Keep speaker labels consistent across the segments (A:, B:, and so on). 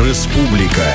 A: Рэспубліка.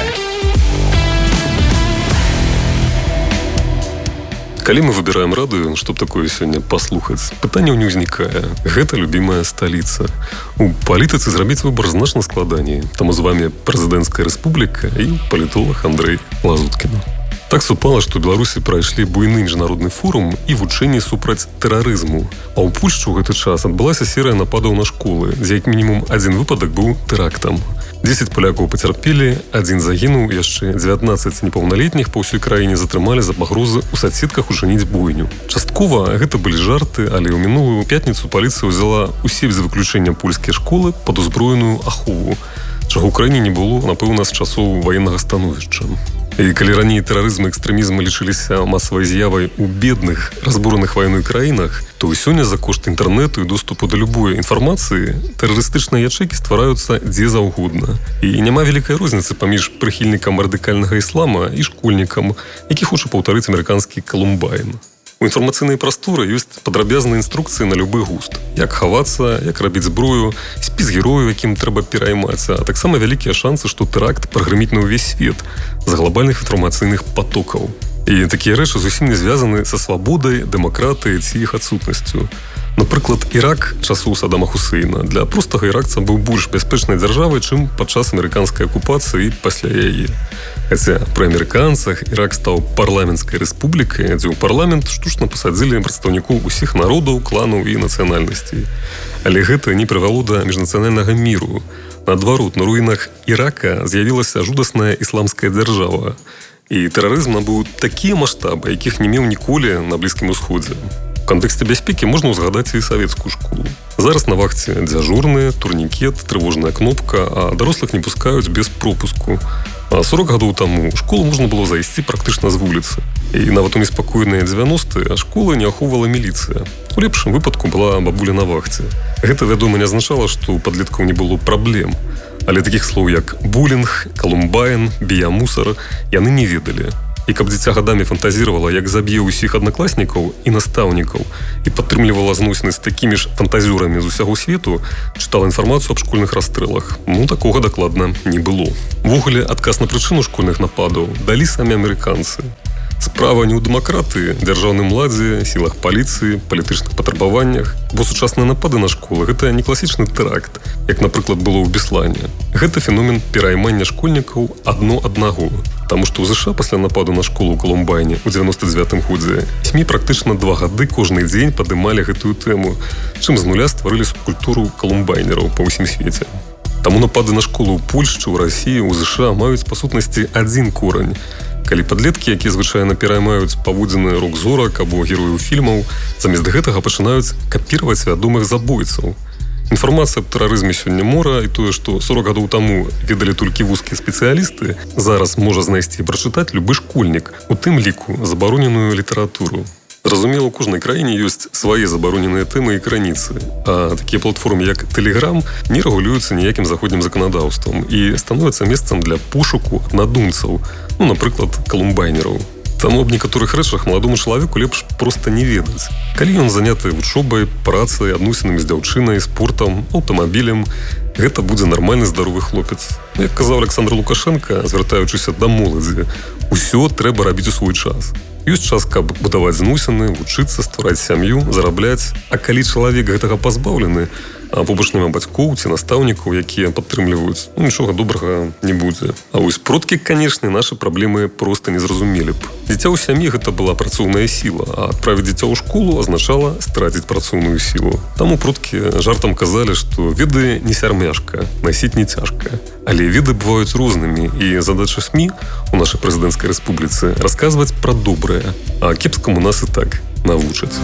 B: Калі мы выбіраем радыё, што б такое сёння паслухаць, пытанняў не ўзнікае. Гэта любімая сталіца. У палітыцы зрабіць выбар значна складаней. Таму з вамі прэзідэнцкая рэспубліка і палітолог Андрэй Лазуткін. Так супала, што ў Беларусі прайшлі буйны міжнародны форум і вучэнні супраць тэрарызму. А ў Польшчы ў гэты час адбылася серыя нападаў на школы, дзе як мінімум адзін выпадак быў тэрактам. 10 палякаў пацярпелі, адзін загінуў, яшчэ 19 непаўналетніх па ўсёй краіне затрымалі за пагрозы ў соцсетках учыніць бойню. Часткова гэта былі жарты, але ў мінулую пятніцу паліцыя ўзяла ўсе без выключэння польскія школы пад узброеную ахову, чаго ў краіне не было, напэўна, з часоў ваеннага становішча. І калі раней тэрарызм і экстрэмізм лічыліся масавай з'явай у бедных, разбураных вайной краінах, то сёння за кошт інтэрнэту і доступу да любой інфармацыі тэрарыстычныя ячэйкі ствараюцца дзе заўгодна. І няма вялікай розніцы паміж прыхільнікам радыкальнага іслама і школьнікам, які хоча паўтарыць амерыканскі Колумбайн. У інфармацыйнай прасторы ёсць падрабязныя інструкцыі на любы густ. Як хавацца, як рабіць зброю, спіс герояў, якім трэба пераймацца, а таксама вялікія шансы, што тэракт прагрыміць на ўвесь свет з глобальных інфармацыйных потокаў. І такія рэчы зусім не звязаны са свабодай, дэмакратыяй ці іх адсутнасцю. Напрыклад, Ірак часу Саддама Хусейна для простага іракца быў больш бяспечнай дзяржавай, чым падчас амерыканскай акупацыі і пасля яе. Хаця пры амерыканцах Ірак стаў парламенцкай рэспублікай, дзе ў парламент штучна пасадзілі прадстаўнікоў усіх народаў, кланаў і нацыянальнасцей. Але гэта не прывяло да міжнацыянальнага міру. Наадварот, на руінах Ірака з'явілася жудасная ісламская дзяржава. І тэрарызм набыў такія маштабы, якіх не меў ніколі на Блізкім Усходзе. У кантэксце бяспекі можна ўзгадаць і савецкую школу. Зараз на вахце дзяжурны, турнікет, трывожная кнопка, а дарослых не пускаюць без пропуску. А 40 гадоў таму ў школу можна было зайсці практычна з вуліцы. І нават у неспакойныя 90-е школы не ахоўвала міліцыя. У лепшым выпадку была бабуля на вахце. Гэта, вядома, не азначала, што у падлеткаў не было праблем. Але такіх слоў, як булінг, Колумбайн, біямусар, яны не ведалі. І каб дзіця гадамі фантазіравала, як заб'е ўсіх аднакласнікаў і настаўнікаў і падтрымлівала зносіны з такімі ж фантазёрамі з усяго свету, чытала інфармацыю аб школьных расстрэлах. Такога дакладна не было. Увогуле, адказ на прычыну школьных нападаў далі самі амерыканцы. Справа не ў дэмакратыі, дзяржаўным ладзе, сілах паліцыі, палітычных патрабаваннях, бо сучасныя напады на школы – гэта не класічны тэракт, як, напрыклад, было ў Беслане. Гэта феномен пераймання школьнікаў адно аднаго. Таму што ў ЗША пасля нападу на школу ў Колумбайне ў 99-м годзе СМІ практычна 2 гады кожны дзень падымалі гэтую тэму, чым з нуля стварылі субкультуру колумбайнераў па ўсім свеце. Таму напады на школу ў Польшчы, ў Расіі, ў ЗША маюць, па сутнасці, адзін корань. Калі падлеткі, якія звычайна пераймаюць паводзіны рок-зорак або герояў фільмаў, замест гэтага пачынаюць капіраваць вядомых забойцаў. Інфармацыя аб тэрарызме сёння мора, і тое, што 40 гадоў таму ведалі толькі вузкія спецыялісты, зараз можа знайсці і прачытаць любы школьнік, у тым ліку забароненую літаратуру. Зразумела, у кожнай краіне ёсць свае забароненыя тэмы і краніцы, а такія платформы, як Telegram, не рэгулююцца ніякім заходнім заканадаўствам і становяцца месцам для пошуку аднадумцаў, напрыклад, колумбайнераў. Таму аб некаторых рэчах маладому чалавеку лепш проста не ведаць. Калі ён заняты вучобай, працай, адносінамі з дзяўчынай, спортам, аўтамабілем, гэта будзе нармальны здаровы хлопец. Як казаў Александр Лукашенко, звяртаючыся да моладзі, усё трэба рабіць у свой час. Ёсць час, каб будаваць зносіны, вучыцца, ствараць сям'ю, зарабляць. А калі чалавек гэтага пазбаўлены, а побач няма бацькоў ці настаўнікаў, якія падтрымліваюць, нічога добрага не будзе. А вось продкі, канешне, нашы праблемы проста не зразумелі б. Дзіця ў сям'і гэта была працоўная сіла, а адправіць дзіця ў школу азначала страціць працоўную сілу. Таму продкі жартам казалі, што веды не сярмяшка, насіць не цяжка. Але веды бываюць рознымі, і задача СМІ у нашай прэзідэнцкай рэспубліцы расказваць пра добрае, а кепскаму нас і так навучаць.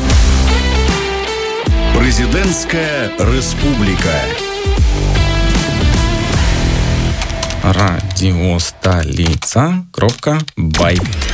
A: Прэзідэнцкая рэспубліка.
C: Радиостолица.бай